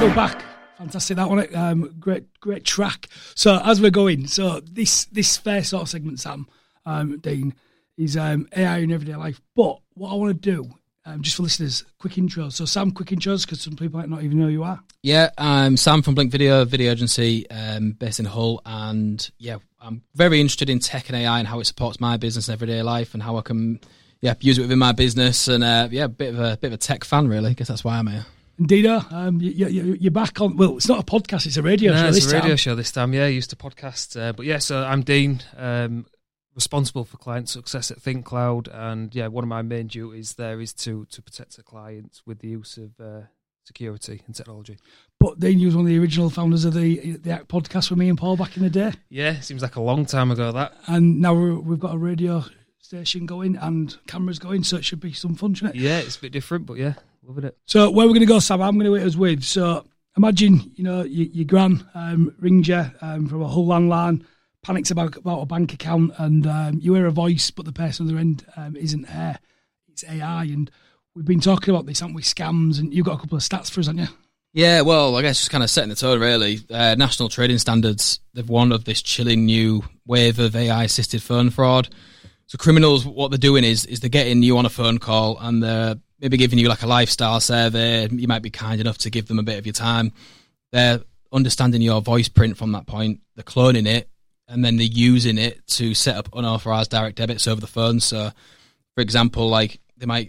So back, fantastic that one. Great track. So as we're going, so this first sort of segment, Sam, Dean, is AI in everyday life. But what I want to do, just for listeners, quick intros. So Sam, quick intros, because some people might not even know who you are. Yeah, I'm Sam from Blink Video agency, based in Hull, and yeah, I'm very interested in tech and AI and how it supports my business and everyday life, and how I can use it within my business, and a bit of a tech fan, really. I guess that's why I'm here. Dino, you're back on. Well, it's not a podcast; it's a radio show. It's a radio show this time. Yeah, I used to podcast, but yeah. So I'm Dean, responsible for client success at ThinkCloud, and yeah, one of my main duties there is to protect the clients with the use of security and technology. But Dean, you was one of the original founders of the Act podcast with me and Paul back in the day. Yeah, seems like a long time ago that. And now we've got a radio station going and cameras going, so it should be some fun, shouldn't it? Yeah, it's a bit different, but yeah, loving it. So where we're going to go, Sam, I'm going to hit us with. So imagine, your gran rings you from a Hull landline, panics about a bank account, and you hear a voice, but the person on the other end isn't her. It's AI, and we've been talking about this, haven't we? Scams, and you've got a couple of stats for us, haven't you? Yeah, well, I guess just kind of setting the tone, really. National trading standards, they've warned of this chilling new wave of AI-assisted phone fraud. So criminals, what they're doing is they're getting you on a phone call, and they're maybe giving you like a lifestyle survey. You might be kind enough to give them a bit of your time. They're understanding your voice print from that point. They're cloning it, and then they're using it to set up unauthorized direct debits over the phone. So, for example, like they might,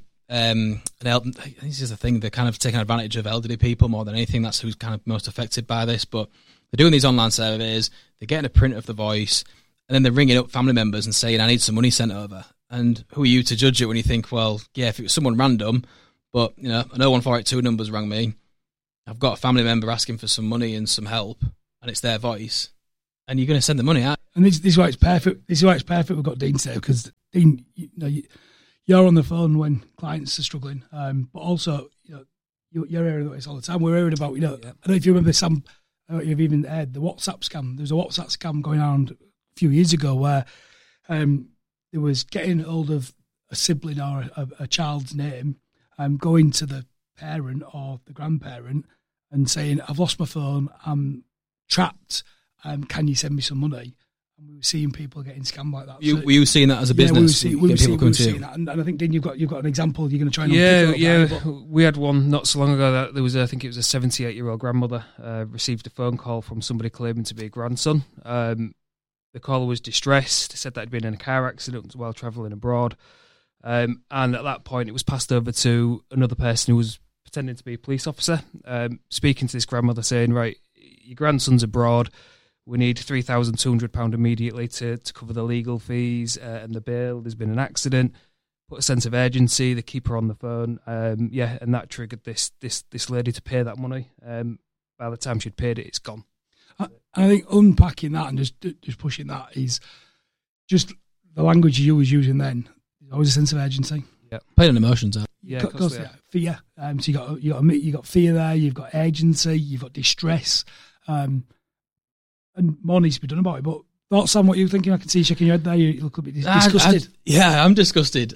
this is the thing, they're kind of taking advantage of elderly people more than anything. That's who's kind of most affected by this. But they're doing these online surveys, they're getting a print of the voice, and then they're ringing up family members and saying, I need some money sent over. And who are you to judge it when you think, well, yeah, if it was someone random, but, an 01482 number's rang me, I've got a family member asking for some money and some help, and it's their voice, and you're going to send the money out. And this is why it's perfect. This is why it's perfect we've got Dean today, because Dean, you're on the phone when clients are struggling, but also, you're hearing about this all the time. We're hearing about, I don't know if you remember, Sam, I don't know if you've even heard the WhatsApp scam. There was a WhatsApp scam going around a few years ago where there was getting hold of a sibling or a child's name, going to the parent or the grandparent and saying, I've lost my phone, I'm trapped, can you send me some money? And we were seeing people getting scammed like that. Were you seeing that as a business? Yeah, we were seeing that. And I think, Dean, you've got an example you're going to try and we had one not so long ago that there was, I think it was a 78-year-old grandmother received a phone call from somebody claiming to be a grandson. The caller was distressed, said that he'd been in a car accident while travelling abroad. And at that point, it was passed over to another person who was pretending to be a police officer, speaking to this grandmother, saying, right, your grandson's abroad. We need £3,200 immediately to cover the legal fees and the bail. There's been an accident. Put a sense of urgency. They keep her on the phone. And that triggered this lady to pay that money. By the time she'd paid it, it's gone. I think unpacking that and just pushing that is just the language you was using then. There's always a sense of urgency. Yeah, playing on emotions. Yeah, of course, fear. So you got fear there. You've got urgency. You've got distress. And more needs to be done about it. But thoughts, Sam, what you're thinking? I can see you shaking your head there. You look a bit disgusted. I'm disgusted.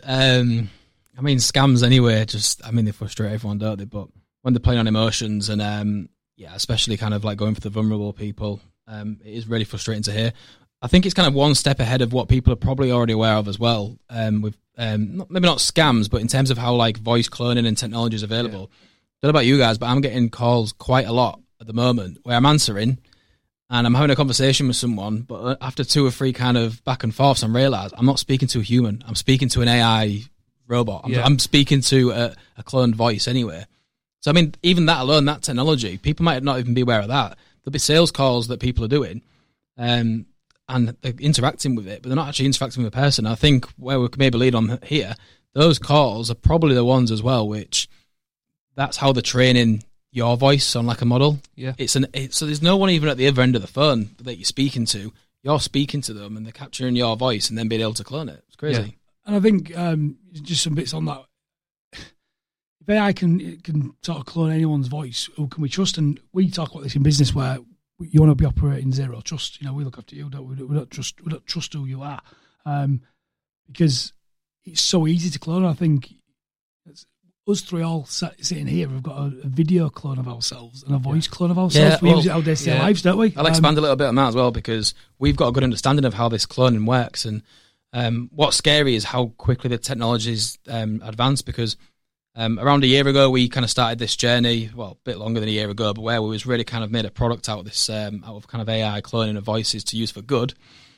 Scams anyway, they frustrate everyone, don't they? But when they're playing on emotions and, especially kind of like going for the vulnerable people, it is really frustrating to hear. I think it's kind of one step ahead of what people are probably already aware of as well, with maybe not scams, but in terms of how like voice cloning and technology is available. Yeah. Don't know about you guys, but I'm getting calls quite a lot at the moment where I'm answering and I'm having a conversation with someone, but after 2 or 3 kind of back and forths, I realise I'm not speaking to a human. I'm speaking to an AI robot. I'm speaking to a cloned voice anyway. So, even that alone, that technology, people might not even be aware of that. There'll be sales calls that people are doing and they're interacting with it, but they're not actually interacting with a person. I think where we can maybe lead on here, those calls are probably the ones as well, which that's how they're training your voice on like a model. Yeah. So there's no one even at the other end of the phone that you're speaking to. You're speaking to them and they're capturing your voice and then being able to clone it. It's crazy. Yeah. And I think just some bits on that. If AI can sort of clone anyone's voice, who can we trust? And we talk about this in business where you want to be operating zero trust. We look after you. We don't trust who you are, because it's so easy to clone. I think us three all sitting here, we've got a video clone of ourselves and a voice clone of ourselves. We use it our day-to-day lives, don't we? I'll expand a little bit on that as well, because we've got a good understanding of how this cloning works. And what's scary is how quickly the technology's advanced, because around a year ago, we kind of started this journey, well, a bit longer than a year ago, but where we was really kind of made a product out of this, out of kind of AI cloning of voices to use for good.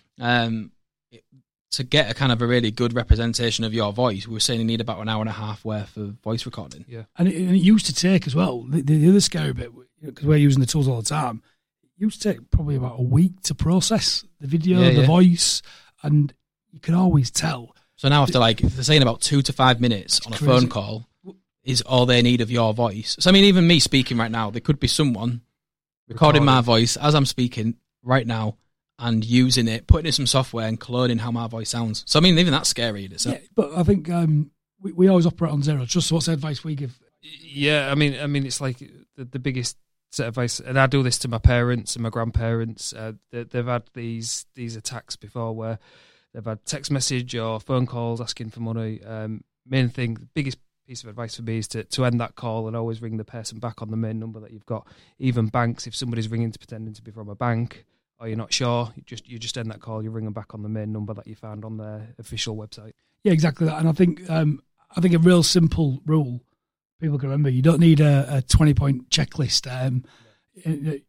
To get a kind of a really good representation of your voice, we were saying you need about an hour and a half worth of voice recording. Yeah. And it used to take as well, the other scary bit, because we're using the tools all the time, it used to take probably about a week to process the video, the voice, and you can always tell. So now after they're saying about 2 to 5 minutes on a phone call is all they need of your voice. So I mean, even me speaking right now, there could be someone recording my voice as I'm speaking right now, and using it, putting in some software and cloning how my voice sounds. So I mean, even that's scary in itself. Yeah, but I think we always operate on zero. Just what's the advice we give? Yeah, I mean, it's like the biggest set of advice, and I do this to my parents and my grandparents. They've had these attacks before where they've had text message or phone calls asking for money. Main thing, the biggest piece of advice for me is to end that call and always ring the person back on the main number that you've got. Even banks, if somebody's ringing to pretending to be from a bank, or you're not sure, you just end that call, you ring them back on the main number that you found on their official website. Yeah, exactly that. And I think a real simple rule people can remember, you don't need a 20-point checklist. We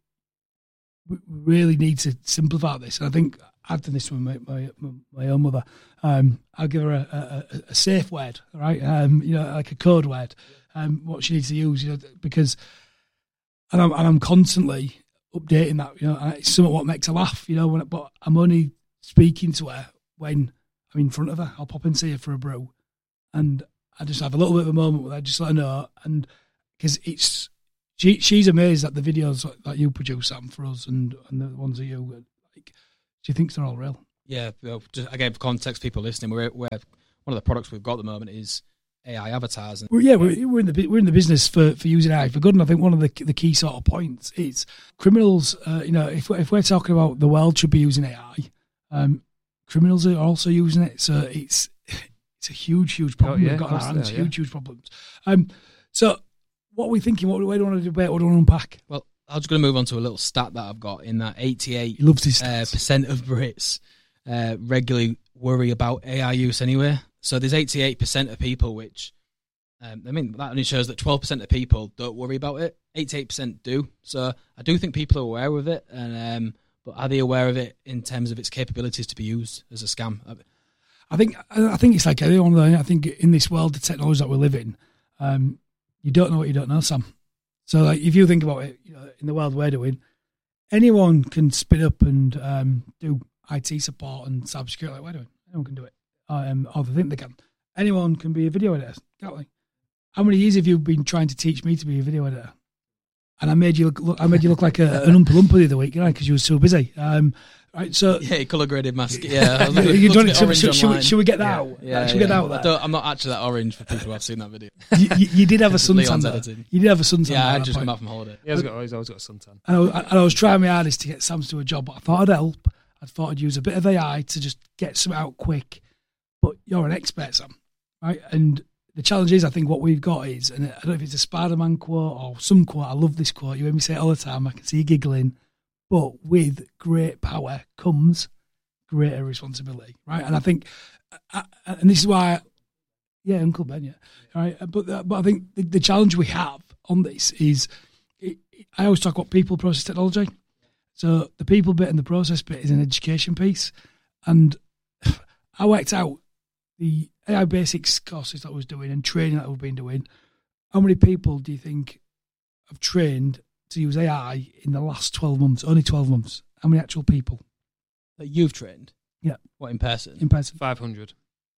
really need to simplify this. And I think I've done this with my own mother. I'll give her a safe word, right? Like a code word, what she needs to use, because, and I'm constantly updating that, and it's somewhat what makes her laugh, but I'm only speaking to her when I'm in front of her. I'll pop and see her for a brew, and I just have a little bit of a moment with her, just let her know, and because she's amazed at the videos that you produce, Sam, for us, and the ones that you, she thinks they're all real. Yeah, just again, for context, people listening, we're one of the products we've got at the moment is AI avatars. We're in the business for using AI for good, and I think one of the key sort of points is criminals. If we're talking about the world should be using AI, criminals are also using it. So it's a huge problem we've got in our hands. Huge problems. So what are we thinking? Where do we want to debate? What do we want to unpack? Well, I'm just going to move on to a little stat that I've got in that 88% of Brits regularly worry about AI use anyway. So there's 88% of people which, that only shows that 12% of people don't worry about it. 88% do. So I do think people are aware of it, and but are they aware of it in terms of its capabilities to be used as a scam? I think it's like everyone. I think in this world, the technology that we live in, you don't know what you don't know, Sam. So if you think about it, in the world we're doing, anyone can spin up and do IT support and cybersecurity like we're doing. Anyone can do it. Or they think they can. Anyone can be a video editor, can't they? How many years have you been trying to teach me to be a video editor? And I made you look like an Oompa Loompa the other week, because you were so busy. Right, so colour graded mask. Yeah, you've done it. Should we get that out? Yeah, should we get that out there? I'm not actually that orange for people who have seen that video. You did have a suntan. You did have a suntan. Yeah, I just come back from holiday. Yeah, he's always got a suntan. And I was trying my hardest to get Sam to do a job, but I thought I'd help. I thought I'd use a bit of AI to just get some out quick. But you're an expert, Sam, right? And the challenge is, I think what we've got is, and I don't know if it's a Spider-Man quote or some quote, I love this quote, you hear me say it all the time, I can see you giggling, but with great power comes greater responsibility, right? And I think, and this is why, Uncle Ben, yeah, right? But I think the challenge we have on this is, I always talk about people, process, technology. So the people bit and the process bit is an education piece. And I worked out the AI basics courses that I was doing and training that we've been doing. How many people do you think have trained to use AI in the last 12 months? Only 12 months. How many actual people? That you've trained? Yeah. What, in person? In person. 500.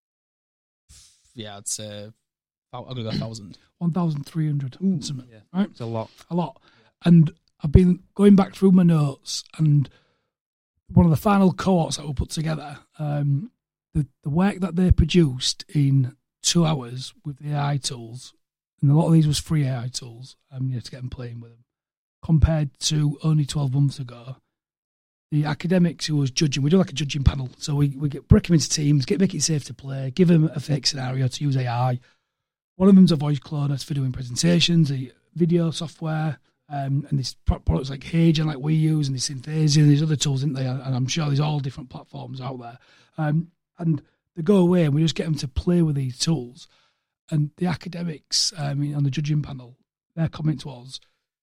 Yeah, I'd say I'm going to go 1,000. 1,300. Yeah, right? It's a lot. And I've been going back through my notes, and one of the final cohorts that were put together, the work that they produced in 2 hours with the AI tools, and a lot of these was free AI tools, to get them playing with them, compared to only 12 months ago. The academics who was judging, we do like a judging panel, so we break them into teams, make it safe to play, give them a fake scenario to use AI. One of them's a voice cloner for doing presentations, the video software, and these products like Hage and like we use, and the Synthesia and these other tools, isn't they? And I'm sure there's all different platforms out there. And they go away and we just get them to play with these tools. And the academics on the judging panel, their comment was,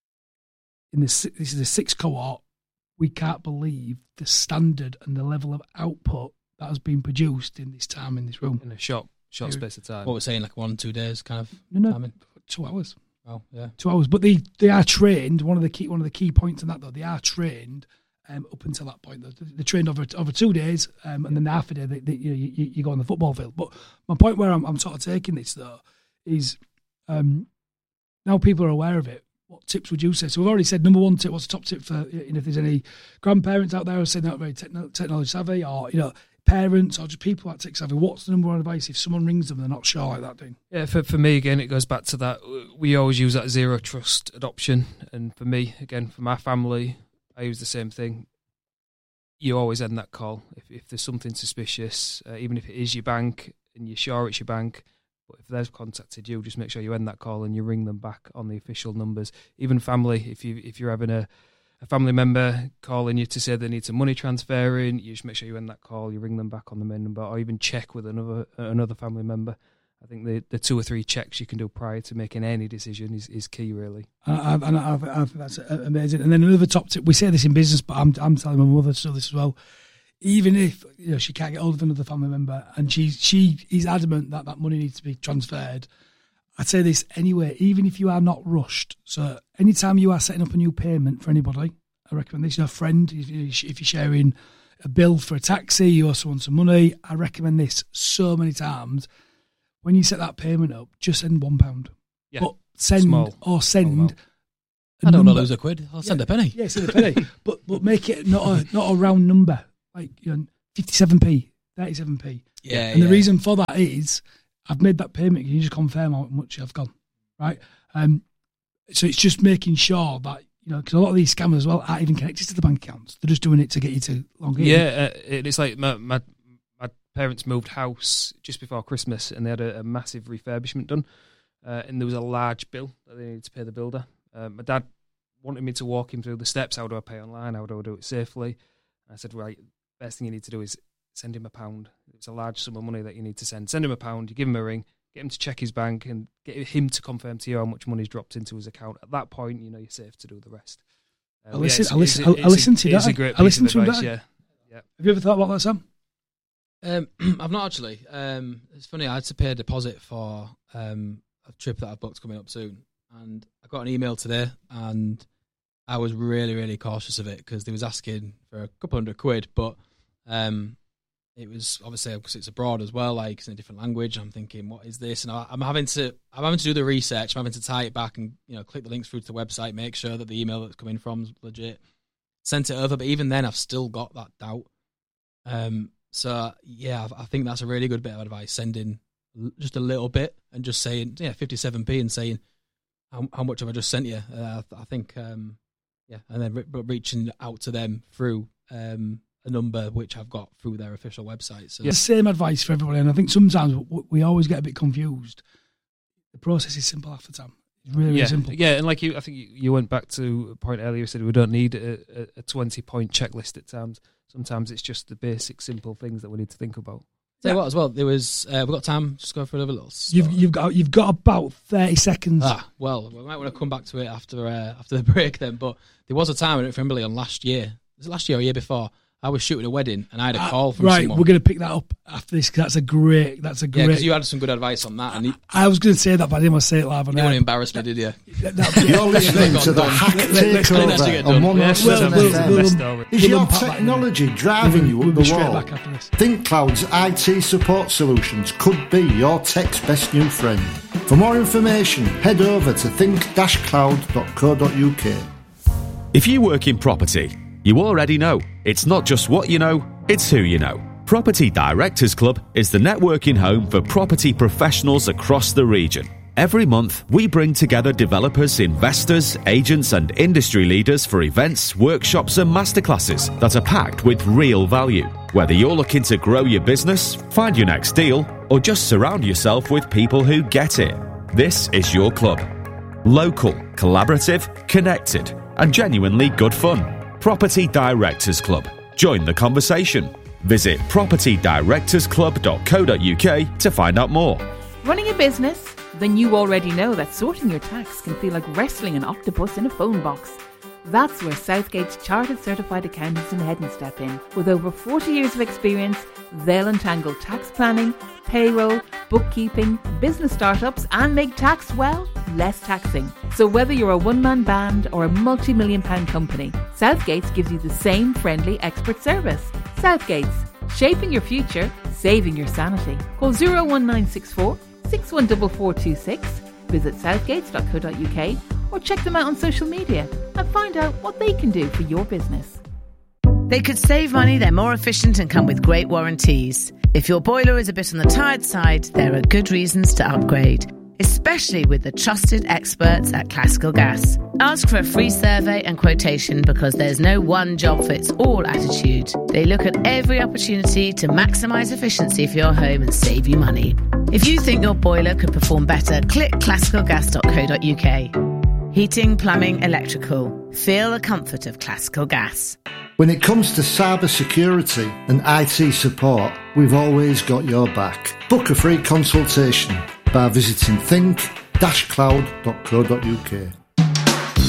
this is a 6th cohort, we can't believe the standard and the level of output that has been produced in this time in this room. In a short space of time. What we're saying, like 1-2 days kind of timing? 2 hours. Oh, yeah. 2 hours. But they are trained, one of the key points in that though, they are trained up until that point. They're trained over 2 days, and then after a day you go on the football field. But my point where I'm sort of taking this though is now people are aware of it. What tips would you say? So we've already said number one tip. What's the top tip for if there's any grandparents out there who are saying not very technology savvy, or parents, or just people that tech savvy? What's the number one advice if someone rings them and they're not sure like that, Dean? Yeah, for me again, it goes back to that. We always use that zero trust adoption, and for me again, for my family, I use the same thing. You always end that call if there's something suspicious, even if it is your bank and you're sure it's your bank. But if they've contacted you, just make sure you end that call and you ring them back on the official numbers. Even family, if you're having a family member calling you to say they need some money transferring, you just make sure you end that call, you ring them back on the main number, or even check with another family member. I think the 2 or 3 checks you can do prior to making any decision is key, really. I think that's amazing. And then another top tip, we say this in business, but I'm telling my mother to do this as well. Even if she can't get hold of another family member and she is adamant that money needs to be transferred, I'd say this anyway, even if you are not rushed. So anytime you are setting up a new payment for anybody, I recommend this. A friend, if you're sharing a bill for a taxi, you also want some money, I recommend this so many times. When you set that payment up, just send £1. Yeah. But send Small. I don't know, lose a quid. I'll send a penny. Yeah, send a penny. but make it not a round number. Like 57p, 37p. Yeah. And the reason for that is I've made that payment. Can you just confirm how much I've gone, right? So it's just making sure that because a lot of these scammers as well aren't even connected to the bank accounts. They're just doing it to get you to log in. Yeah, it's like my parents moved house just before Christmas, and they had a massive refurbishment done, and there was a large bill that they needed to pay the builder. My dad wanted me to walk him through the steps. How do I pay online? How do I do it safely? I said, right, best thing you need to do is send him £1. It's a large sum of money that you need to send. Send him £1, you give him a ring, get him to check his bank and get him to confirm to you how much money's dropped into his account. At that point, you're safe to do the rest. I listen to that. It's a great piece of advice, yeah. Have you ever thought about that, Sam? I've not actually. It's funny, I had to pay a deposit for a trip that I've booked coming up soon. And I got an email today and I was really, really cautious of it because they was asking for a couple £100, but it was obviously because it's abroad as well, like it's in a different language. I'm thinking, what is this? And I'm having to do the research. I'm having to tie it back and click the links through to the website, make sure that the email that's coming from is legit. Sent it over, but even then, I've still got that doubt. So yeah, I think that's a really good bit of advice. Sending just a little bit and just saying 57p and saying how much have I just sent you? I think. And then reaching out to them through a number which I've got through their official website. So. Yeah, same advice for everybody, and I think sometimes we always get a bit confused. The process is simple after time. It's really simple. Yeah, and I think you went back to a point earlier. You said we don't need a 20-point checklist at times. Sometimes it's just the basic, simple things that we need to think about. Tell you what, as well, there was we've got time. Just go for another little. You've got about 30 seconds. Well, we might want to come back to it after the break then. But there was a time, I don't remember, on last year. Was it last year or year before? I was shooting a wedding and I had a call from someone. Right, we're going to pick that up after this because that's a great. Yeah, because you had some good advice on that. And I was going to say that, but I didn't want to say it live on air. You want to embarrass me, did you? You're listening to the Hack Takeover on 107 FM. Is your technology driving you up the wall? ThinkCloud's IT support solutions could be your tech's best new friend. For more information, head over to think-cloud.co.uk. If you work in property, you already know. It's not just what you know, it's who you know. Property Directors Club is the networking home for property professionals across the region. Every month, we bring together developers, investors, agents and industry leaders for events, workshops and masterclasses that are packed with real value. Whether you're looking to grow your business, find your next deal, or just surround yourself with people who get it. this is your club. Local, collaborative, connected, and genuinely good fun. Property Directors Club. Join the conversation. Visit propertydirectorsclub.co.uk to find out more. Running a business? Then you already know that sorting your tax can feel like wrestling an octopus in a phone box. That's where Southgate's Chartered Certified Accountants in Headon step in. With over 40 years of experience, they'll untangle tax planning, payroll, bookkeeping, business startups, and make tax, well, less taxing. So whether you're a one-man band or a multi-million pound company, Southgate's gives you the same friendly expert service. Southgate's, shaping your future, saving your sanity. Call 01964 614426, visit southgates.co.uk, or check them out on social media and find out what they can do for your business. They could save money, they're more efficient and come with great warranties. If your boiler is a bit on the tired side, there are good reasons to upgrade, especially with the trusted experts at Classical Gas. Ask for a free survey and quotation because there's no one job fits all attitude. They look at every opportunity to maximise efficiency for your home and save you money. If you think your boiler could perform better, click classicalgas.co.uk. Heating, plumbing, electrical. Feel the comfort of Classical Gas. When it comes to cyber security and IT support, we've always got your back. Book a free consultation by visiting think-cloud.co.uk.